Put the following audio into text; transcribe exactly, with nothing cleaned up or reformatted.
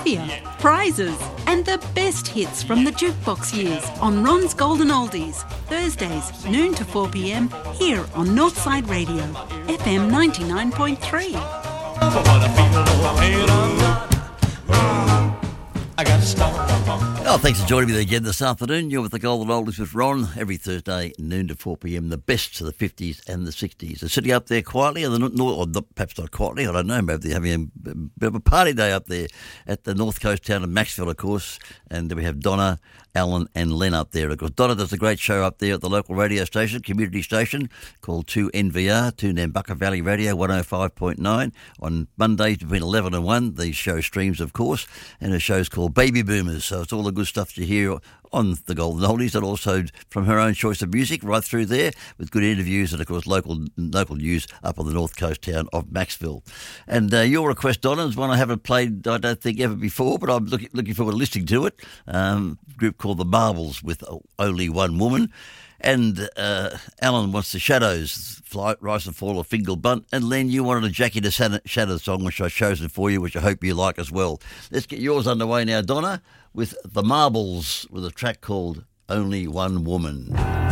trivia, prizes, and the best hits from the jukebox years on Ron's Golden Oldies. Thursdays, noon to four p m, here on Northside Radio, F M ninety-nine point three. Oh, thanks for joining me again this afternoon. You're with the Golden Oldies with Ron every Thursday, noon to four p m. The best of the fifties and the sixties. They're sitting up there quietly, or, the, or not, perhaps not quietly, I don't know, maybe they're having a bit of a party day up there at the north coast town of Maxville, of course. And we have Donna, Alan and Len up there. Of course, Donna does a great show up there at the local radio station, community station, called two N V R, two Nambucca Valley Radio, one oh five point nine. On Mondays between eleven and one, the show streams, of course, and her show's called Baby Boomers. So it's all the good stuff you hear on the Golden Oldies, and also from her own choice of music right through there, with good interviews and, of course, local local news up on the north coast town of Maxville. And uh, your request, Donna, is one I haven't played, I don't think, ever before, but I'm looking, looking forward to listening to it. Um, a group called The Marbles with Only One Woman. And uh, Alan wants the Shadows, Fly, Rise and Fall of Fingal Bunt. And Len, you wanted a Jackie the Shadow song, which I've chosen for you, which I hope you like as well. Let's get yours underway now, Donna, with The Marbles, with a track called Only One Woman.